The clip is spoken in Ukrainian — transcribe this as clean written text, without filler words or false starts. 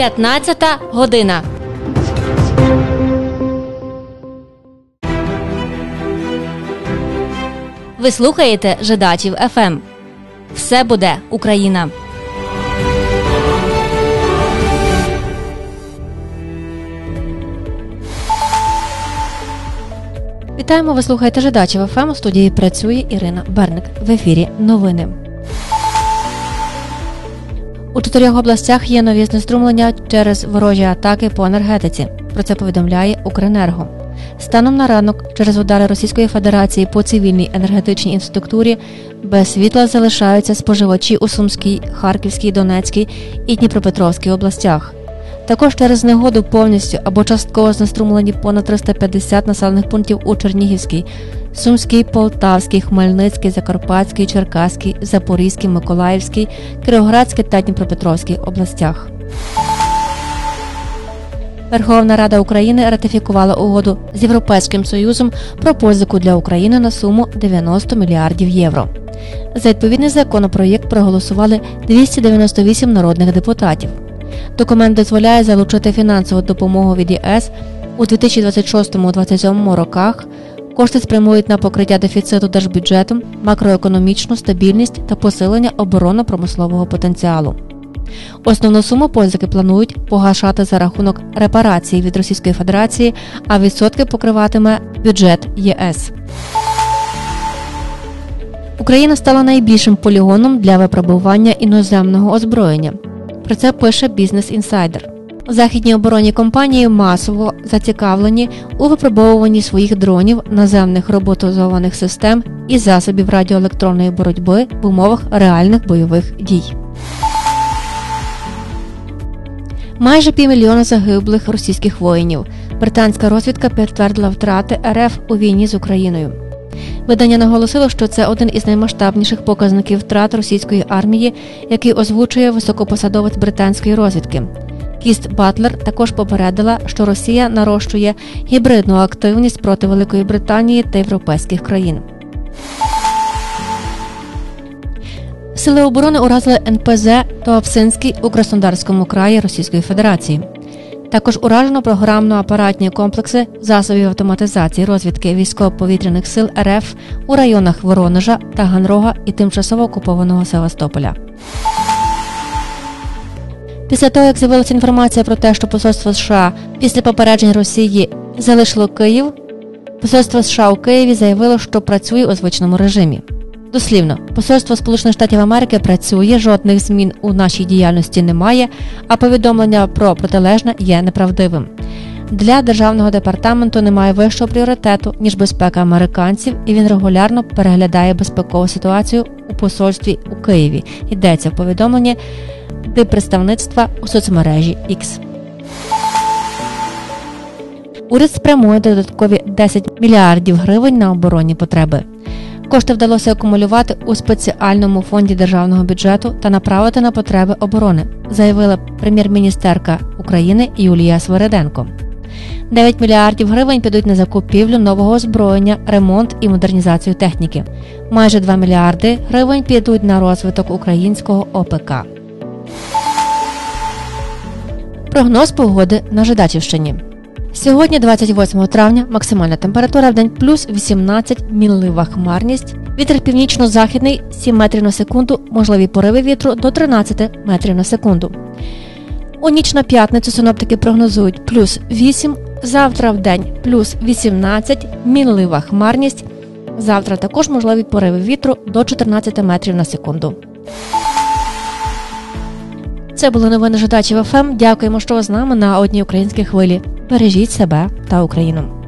15 година. Ви слухаєте Жидачів ФМ. Все буде Україна. Вітаємо, ви слухаєте Жидачів ФМ. У студії працює Ірина Берник. В ефірі новини. У 4 областях є нові знеструмлення через ворожі атаки по енергетиці. Про це повідомляє Укренерго. Станом на ранок, через удари Російської Федерації по цивільній енергетичній інфраструктурі, без світла залишаються споживачі у Сумській, Харківській, Донецькій і Дніпропетровській областях. Також через негоду повністю або частково знеструмлені понад 350 населених пунктів у Чернігівській, Сумській, Полтавській, Хмельницькій, Закарпатській, Черкаській, Запорізькій, Миколаївській, Кіровоградській та Дніпропетровській областях. Верховна Рада України ратифікувала угоду з Європейським Союзом про позику для України на суму 90 мільярдів євро. За відповідний законопроєкт проголосували 298 народних депутатів. Документ дозволяє залучити фінансову допомогу від ЄС у 2026-2027 роках. Кошти спрямують на покриття дефіциту держбюджету, макроекономічну стабільність та посилення оборонно-промислового потенціалу. Основну суму позики планують погашати за рахунок репарацій від Російської Федерації, а відсотки покриватиме бюджет ЄС. Україна стала найбільшим полігоном для випробування іноземного озброєння. Про це пише Business Insider. Західні оборонні компанії масово зацікавлені у випробовуванні своїх дронів, наземних роботизованих систем і засобів радіоелектронної боротьби в умовах реальних бойових дій. Майже 500 000 загиблих російських воїнів. Британська розвідка підтвердила втрати РФ у війні з Україною. Видання наголосило, що це один із наймасштабніших показників втрат російської армії, який озвучує високопосадовець британської розвідки. Кіст Батлер також попередила, що Росія нарощує гібридну активність проти Великої Британії та європейських країн. Сили оборони уразили НПЗ Туапсинський у Краснодарському краї Російської Федерації. Також уражено програмно-апаратні комплекси засобів автоматизації розвідки військово-повітряних сил РФ у районах Воронежа, Таганрога і тимчасово окупованого Севастополя. Після того, як з'явилася інформація про те, що посольство США після попереджень Росії залишило Київ, посольство США у Києві заявило, що працює у звичному режимі. Дослівно, посольство Сполучених Штатів Америки працює, жодних змін у нашій діяльності немає, а повідомлення про протилежне є неправдивим. Для Державного департаменту немає вищого пріоритету, ніж безпека американців, і він регулярно переглядає безпекову ситуацію у посольстві у Києві. Йдеться в повідомленні диппредставництва у соцмережі X. Уряд спрямує додаткові 10 мільярдів гривень на оборонні потреби. Кошти вдалося акумулювати у спеціальному фонді державного бюджету та направити на потреби оборони, заявила прем'єр-міністерка України Юлія Свириденко. 9 мільярдів гривень підуть на закупівлю нового озброєння, ремонт і модернізацію техніки. Майже 2 мільярди гривень підуть на розвиток українського ОПК. Прогноз погоди на Жидачівщині. Сьогодні, 28 травня, максимальна температура в день плюс 18, мінлива хмарність, вітер північно-західний 7 метрів на секунду, можливі пориви вітру до 13 метрів на секунду. У ніч на п'ятницю синоптики прогнозують плюс 8, завтра в день плюс 18, мінлива хмарність, завтра також можливі пориви вітру до 14 метрів на секунду. Це були новини Жидачів ФМ. Дякуємо, що ви з нами на одній українській хвилі. Бережіть себе та Україну.